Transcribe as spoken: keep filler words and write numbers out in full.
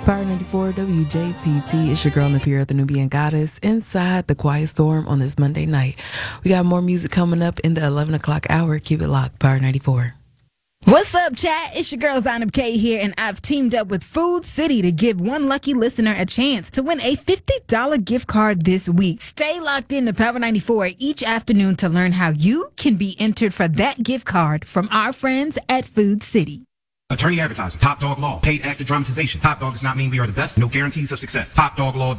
Power ninety-four W J T T. It's your girl Napier, the Nubian Goddess, inside the Quiet Storm on this Monday night. We got more music coming up in the eleven o'clock hour. Keep it locked. Power ninety-four. What's up, chat? It's your girl Zainab K here, and I've teamed up with Food City to give one lucky listener a chance to win a fifty dollars gift card this week. Stay locked in to Power ninety-four each afternoon to learn how you can be entered for that gift card from our friends at Food City. Attorney advertiser, Top Dog Law, paid actor dramatization. Top Dog does not mean we are the best. No guarantees of success. Top Dog Law.